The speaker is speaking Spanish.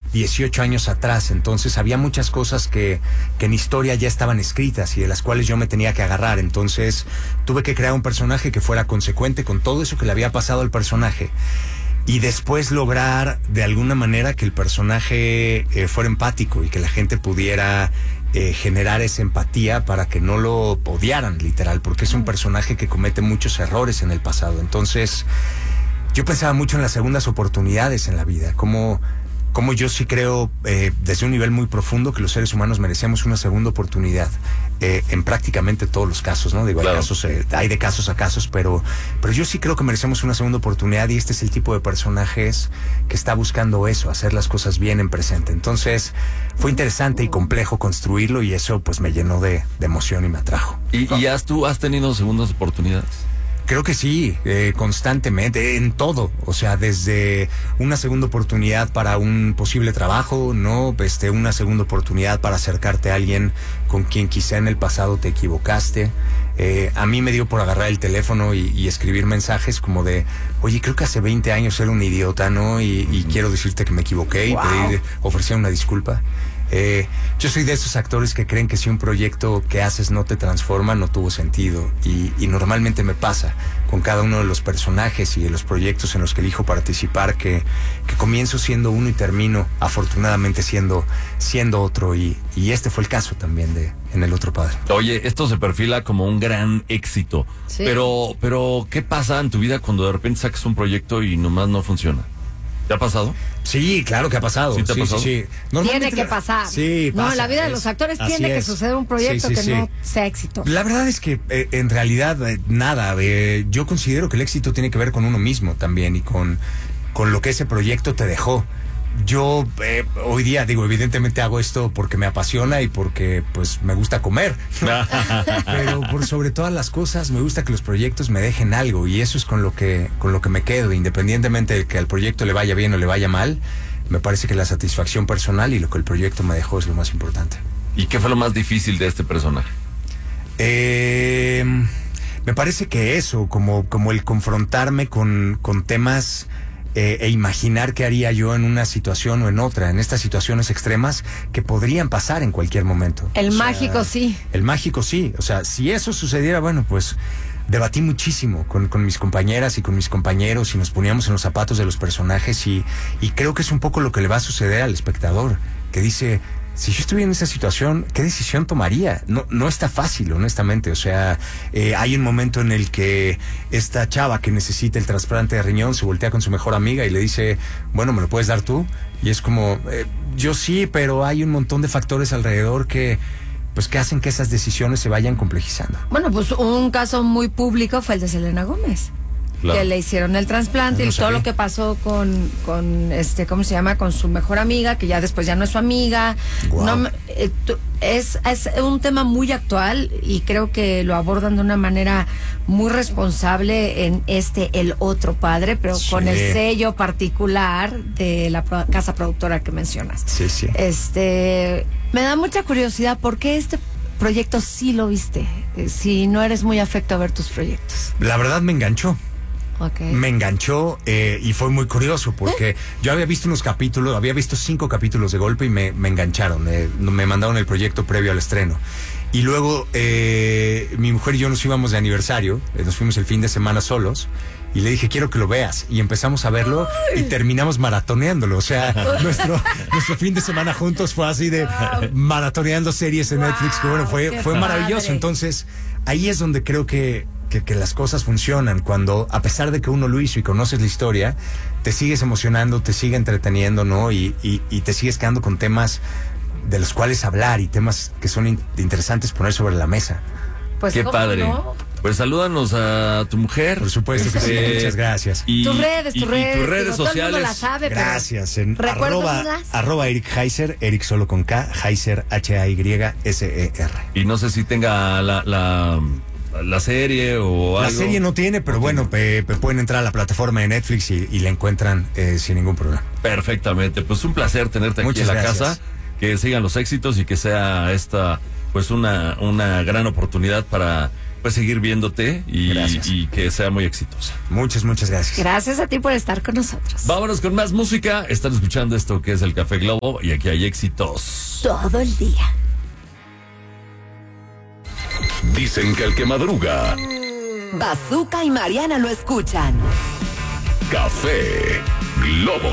18 años atrás. Entonces había muchas cosas que en historia ya estaban escritas y de las cuales yo me tenía que agarrar. Entonces tuve que crear un personaje que fuera consecuente con todo eso que le había pasado al personaje. Y después lograr de alguna manera que el personaje fuera empático y que la gente pudiera generar esa empatía para que no lo odiaran, literal, porque es un personaje que comete muchos errores en el pasado. Entonces, yo pensaba mucho en las segundas oportunidades en la vida, como yo sí creo, desde un nivel muy profundo, que los seres humanos merecemos una segunda oportunidad, en prácticamente todos los casos, ¿no? Digo, claro. Hay casos, hay de casos a casos, pero yo sí creo que merecemos una segunda oportunidad, y este es el tipo de personajes que está buscando eso, hacer las cosas bien en presente. Entonces, fue interesante y complejo construirlo, y eso pues me llenó de emoción y me atrajo. ¿Y tú has tenido segundas oportunidades? Creo que sí, constantemente, en todo. O sea, desde una segunda oportunidad para un posible trabajo, ¿no? Una segunda oportunidad para acercarte a alguien con quien quizá en el pasado te equivocaste. A mí me dio por agarrar el teléfono y escribir mensajes como de, oye, creo que hace 20 años era un idiota, ¿no? Y quiero decirte que me equivoqué y ofrecer una disculpa. Yo soy de esos actores que creen que si un proyecto que haces no te transforma, no tuvo sentido, y normalmente me pasa con cada uno de los personajes y de los proyectos en los que elijo participar, que comienzo siendo uno y termino afortunadamente siendo otro, y este fue el caso también en El Otro Padre. Oye, esto se perfila como un gran éxito, sí. pero ¿qué pasa en tu vida cuando de repente sacas un proyecto y nomás no funciona? ¿Te ha pasado? Sí, claro que ha pasado. ¿Sí te ha pasado? Sí. Tiene que pasar. Sí, pasa. No, en la vida de los actores tiene que suceder un proyecto que no sea éxito. La verdad es que en realidad nada. Yo considero que el éxito tiene que ver con uno mismo también, y con lo que ese proyecto te dejó. Yo hoy día, digo, evidentemente hago esto porque me apasiona y porque pues me gusta comer, ¿no? Pero por sobre todas las cosas me gusta que los proyectos me dejen algo, y eso es con lo que me quedo, independientemente de que al proyecto le vaya bien o le vaya mal. Me parece que la satisfacción personal y lo que el proyecto me dejó es lo más importante. ¿Y qué fue lo más difícil de este personaje? Me parece que eso, como el confrontarme con temas e imaginar qué haría yo en una situación o en otra, en estas situaciones extremas que podrían pasar en cualquier momento. El mágico sí. El mágico sí. O sea, si eso sucediera, bueno, pues debatí muchísimo con mis compañeras y con mis compañeros, y nos poníamos en los zapatos de los personajes, y creo que es un poco lo que le va a suceder al espectador, que dice, si yo estuviera en esa situación, ¿qué decisión tomaría? No está fácil, honestamente. O sea, hay un momento en el que esta chava que necesita el trasplante de riñón se voltea con su mejor amiga y le dice, bueno, ¿me lo puedes dar tú? Y es como, yo sí, pero hay un montón de factores alrededor que hacen que esas decisiones se vayan complejizando. Bueno, pues un caso muy público fue el de Selena Gómez. Claro. Que le hicieron el trasplante y todo lo que pasó con ¿cómo se llama? Con su mejor amiga, que ya después ya no es su amiga. Wow. Es un tema muy actual, y creo que lo abordan de una manera muy responsable en El Otro Padre, pero con el sello particular de la casa productora que mencionas. Sí. Me da mucha curiosidad, ¿por qué este proyecto sí lo viste? Si no eres muy afecto a ver tus proyectos. La verdad me enganchó. Okay. Me enganchó, y fue muy curioso porque yo había visto 5 capítulos de golpe, y me engancharon. Me mandaron el proyecto previo al estreno, y luego mi mujer y yo nos íbamos de aniversario, nos fuimos el fin de semana solos, y le dije, quiero que lo veas, y empezamos a verlo. ¡Ay! Y terminamos maratoneándolo. O sea, nuestro fin de semana juntos fue así de maratoneando series en Netflix, que bueno, fue maravilloso. Entonces ahí es donde creo que las cosas funcionan, cuando a pesar de que uno lo hizo y conoces la historia, te sigues emocionando, te sigue entreteniendo, ¿no? Y te sigues quedando con temas de los cuales hablar, y temas que son interesantes poner sobre la mesa. Pues qué padre. ¿No? Pues salúdanos a tu mujer. Por supuesto que sí, muchas gracias. Tus redes sociales. Todo el mundo la sabe, gracias. En arroba Eric Heiser, Eric solo con K, Heiser, Heiser. Y no sé si tenga la serie o algo. La serie no tiene, pero bueno, pueden entrar a la plataforma de Netflix y la encuentran sin ningún problema. Perfectamente, pues un placer tenerte aquí en la casa, que sigan los éxitos y que sea esta pues una gran oportunidad para pues seguir viéndote y que sea muy exitosa. Muchas gracias. Gracias a ti por estar con nosotros. Vámonos con más música. Están escuchando esto que es el Café Globo y aquí hay éxitos todo el día. Dicen que el que madruga, Bazooka y Mariana lo escuchan. Café Globo.